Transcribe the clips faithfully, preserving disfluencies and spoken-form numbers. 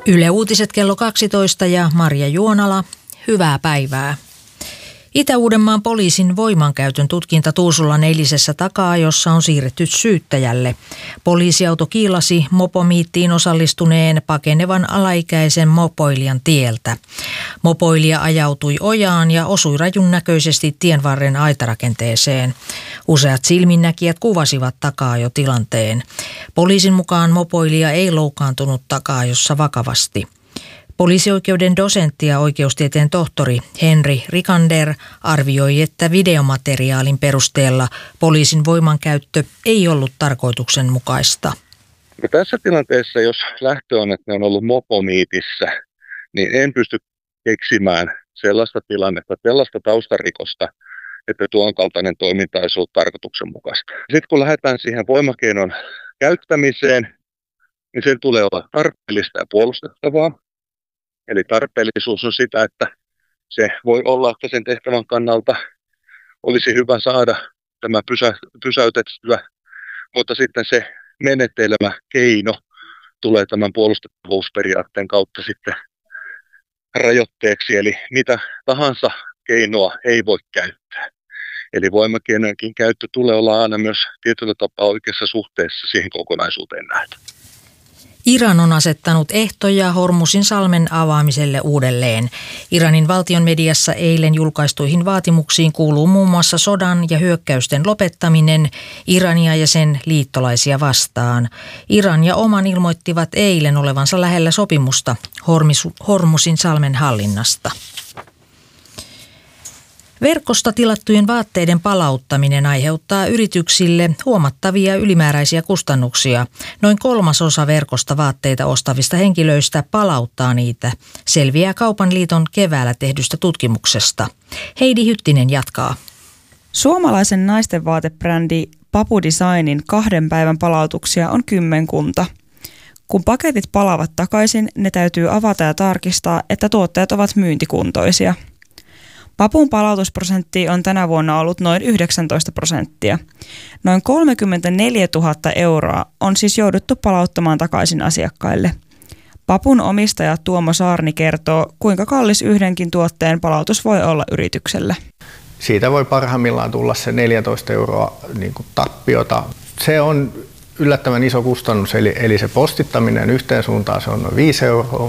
Yle Uutiset kello kaksitoista ja Marja Juonala, hyvää päivää. Itä-Uudenmaan poliisin voimankäytön tutkinta Tuusulan eilisessä taka-ajossa on siirretty syyttäjälle. Poliisiauto kiilasi mopomiittiin osallistuneen pakenevan alaikäisen mopoilijan tieltä. Mopoilija ajautui ojaan ja osui rajun näköisesti tienvarren aitarakenteeseen. Useat silminnäkijät kuvasivat taka-ajotilanteen. Poliisin mukaan mopoilija ei loukkaantunut taka-ajossa vakavasti. Poliisioikeuden dosentti ja oikeustieteen tohtori Henri Rikander arvioi, että videomateriaalin perusteella poliisin voimankäyttö ei ollut tarkoituksenmukaista. No tässä tilanteessa, jos lähtö on, että ne on ollut mopomiitissä, niin en pysty keksimään sellaista tilannetta, sellaista taustarikosta, että tuon kaltainen toiminta olisi ollut tarkoituksenmukaista. Sitten kun lähdetään siihen voimakeinon käyttämiseen, niin sen tulee olla tarpeellista ja puolustettavaa. Eli tarpeellisuus on sitä, että se voi olla, että sen tehtävän kannalta olisi hyvä saada tämä pysä, pysäytettyä, mutta sitten se menetelmä, keino tulee tämän puolustettavuusperiaatteen kautta sitten rajoitteeksi, eli mitä tahansa keinoa ei voi käyttää. Eli voimakeinojenkin käyttö tulee olla aina myös tietyllä tapaa oikeassa suhteessa siihen kokonaisuuteen nähden. Iran on asettanut ehtoja Hormuzinsalmen avaamiselle uudelleen. Iranin valtion mediassa eilen julkaistuihin vaatimuksiin kuuluu muun muassa sodan ja hyökkäysten lopettaminen Irania ja sen liittolaisia vastaan. Iran ja Oman ilmoittivat eilen olevansa lähellä sopimusta Hormuzinsalmen hallinnasta. Verkosta tilattujen vaatteiden palauttaminen aiheuttaa yrityksille huomattavia ylimääräisiä kustannuksia. Noin kolmasosa verkosta vaatteita ostavista henkilöistä palauttaa niitä, selviää Kaupan liiton keväällä tehdystä tutkimuksesta. Heidi Hyttinen jatkaa. Suomalaisen naisten vaatebrändi Papu Designin kahden päivän palautuksia on kymmenkunta. Kun paketit palaavat takaisin, ne täytyy avata ja tarkistaa, että tuotteet ovat myyntikuntoisia. Papun palautusprosentti on tänä vuonna ollut noin yhdeksäntoista prosenttia. Noin kolmekymmentäneljätuhatta euroa on siis jouduttu palauttamaan takaisin asiakkaille. Papun omistaja Tuomo Saarni kertoo, kuinka kallis yhdenkin tuotteen palautus voi olla yritykselle. Siitä voi parhaimmillaan tulla se neljätoista euroa niin kuin tappiota. Se on yllättävän iso kustannus, eli, eli se postittaminen yhteen suuntaan se on noin viisi euroa.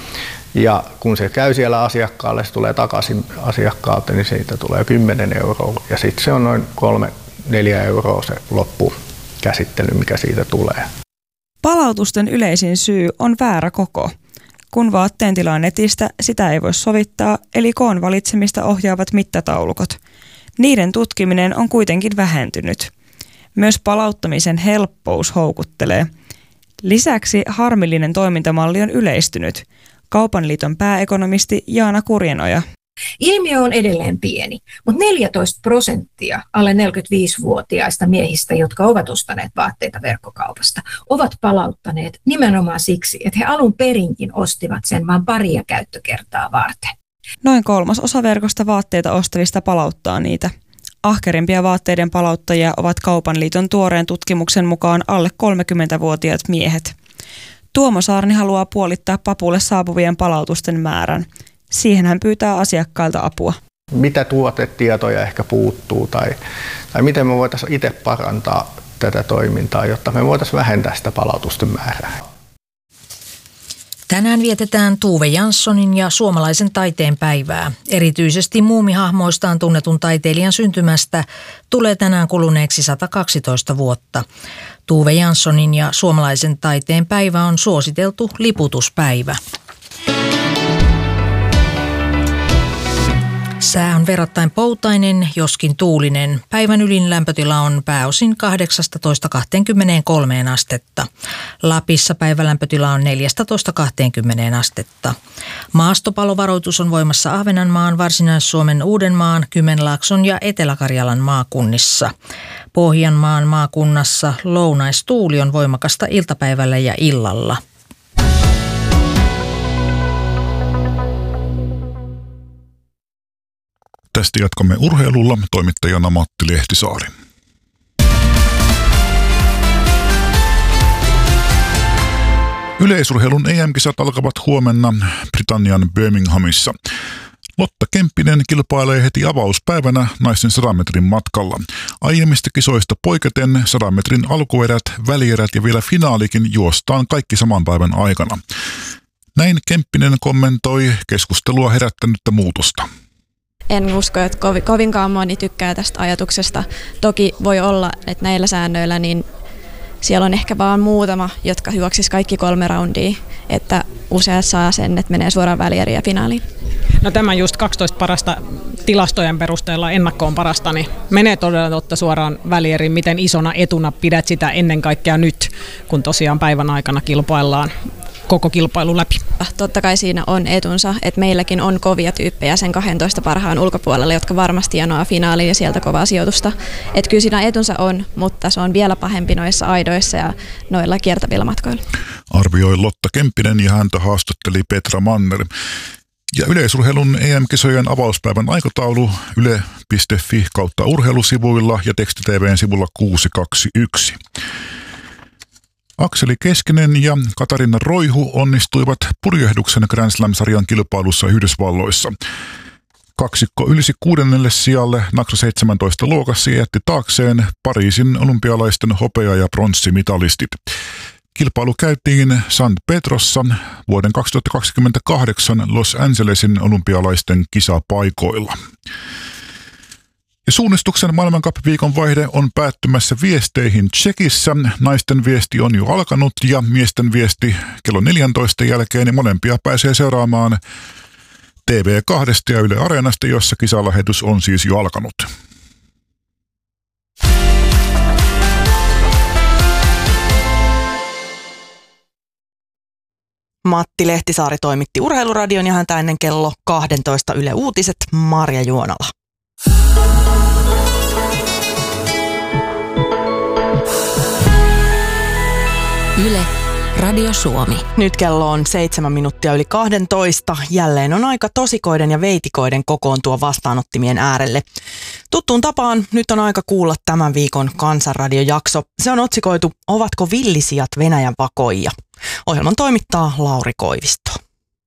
Ja kun se käy siellä asiakkaalle, se tulee takaisin asiakkaalta, niin siitä tulee kymmenen euroa. Ja sitten se on noin kolme neljä euroa se loppukäsittely, mikä siitä tulee. Palautusten yleisin syy on väärä koko. Kun vaatteen tilaa netistä, sitä ei voi sovittaa, eli koon valitsemista ohjaavat mittataulukot. Niiden tutkiminen on kuitenkin vähentynyt. Myös palauttamisen helppous houkuttelee. Lisäksi harmillinen toimintamalli on yleistynyt. Kaupan liiton pääekonomisti Jaana Kurjenoja. Ilmiö on edelleen pieni, mutta neljätoista prosenttia alle neljäkymmentäviisivuotiaista miehistä, jotka ovat ostaneet vaatteita verkkokaupasta, ovat palauttaneet nimenomaan siksi, että he alun perinkin ostivat sen vain paria käyttökertaa varten. Noin kolmas osa verkosta vaatteita ostavista palauttaa niitä. Ahkerimpia vaatteiden palauttajia ovat Kaupan liiton tuoreen tutkimuksen mukaan alle kolmekymmentävuotiaat miehet. Tuomo Saarni haluaa puolittaa Papulle saapuvien palautusten määrän. Siihen hän pyytää asiakkailta apua. Mitä tuotetietoja ehkä puuttuu tai, tai miten me voitaisiin itse parantaa tätä toimintaa, jotta me voitaisiin vähentää sitä palautusten määrää. Tänään vietetään Tove Janssonin ja suomalaisen taiteen päivää. Erityisesti muumihahmoistaan tunnetun taiteilijan syntymästä tulee tänään kuluneeksi sata kaksitoista vuotta. Tove Janssonin ja suomalaisen taiteen päivä on suositeltu liputuspäivä. Sää on verrattain poutainen, joskin tuulinen. Päivän ylin lämpötila on pääosin kahdeksastatoista kahteenkymmeneenkolmeen astetta. Lapissa päivälämpötila on neljästätoista kahteenkymmeneen astetta. Maastopalovaroitus on voimassa Ahvenanmaan, Varsinais-Suomen, Uudenmaan, Kymenlaakson ja Etelä-Karjalan maakunnissa. Pohjanmaan maakunnassa lounaistuuli on voimakasta iltapäivällä ja illalla. Tästä jatkamme urheilulla, toimittajana Matti Lehtisaari. Yleisurheilun E M-kisat alkavat huomenna Britannian Birminghamissa. Lotta Kemppinen kilpailee heti avauspäivänä naisten sadan metrin matkalla. Aiemmista kisoista poiketen sadan metrin alkuerät, välierät ja vielä finaalikin juostaan kaikki saman päivän aikana. Näin Kemppinen kommentoi keskustelua herättänyttä muutosta. En usko, että kovinkaan moni tykkää tästä ajatuksesta. Toki voi olla, että näillä säännöillä niin siellä on ehkä vaan muutama, jotka juoksisi kaikki kolme raundia, että useat saa sen, että menee suoraan välieriin ja finaaliin. No tämä just kaksitoista parasta tilastojen perusteella ennakkoon parasta, niin menee todella totta suoraan välieriin. Miten isona etuna pidät sitä ennen kaikkea nyt, kun tosiaan päivän aikana kilpaillaan koko kilpailu läpi? Totta kai siinä on etunsa, että meilläkin on kovia tyyppejä sen kaksitoista parhaan ulkopuolella, jotka varmasti janoaa finaaliin ja sieltä kovaa sijoitusta. Että kyllä siinä etunsa on, mutta se on vielä pahempi noissa aidoissa ja noilla kiertävillä matkoilla. Arvioi Lotta Kemppinen ja häntä haastatteli Petra Manner. Ja yleisurheilun E M-kisojen avauspäivän aikataulu yle piste fi kautta urheilusivuilla ja teksti T V:n sivulla kuusi kaksi yksi. Akseli Keskinen ja Katarina Roihu onnistuivat purjehduksen Grand Slam-sarjan kilpailussa Yhdysvalloissa. Kaksikko ylsi kuudennelle sijalle Nakso seitsemäntoista luokassa ja jätti taakseen Pariisin olympialaisten hopea- ja pronssimitalistit. Kilpailu käytiin San Pedrossa vuoden kaksituhattakaksikymmentäkahdeksan Los Angelesin olympialaisten kisapaikoilla. Ja suunnistuksen maailmankap-viikon vaihde on päättymässä viesteihin Tsekissä. Naisten viesti on jo alkanut ja miesten viesti kello neljäntoista jälkeen. Ja molempia pääsee seuraamaan T V kaksi ja Yle Areenasta, jossa kisalähetys on siis jo alkanut. Matti Lehtisaari toimitti Urheiluradion ja häntä ennen kello kaksitoista Yle Uutiset Marja Juonala. Yle, Radio Suomi. Nyt kello on seitsemän minuuttia yli kahdentoista. Jälleen on aika tosikoiden ja veitikoiden kokoontua vastaanottimien äärelle. Tuttuun tapaan nyt on aika kuulla tämän viikon Kansanradiojakso. Se on otsikoitu Ovatko villisijat Venäjän vakoijia? Ohjelman toimittaa Lauri Koivisto.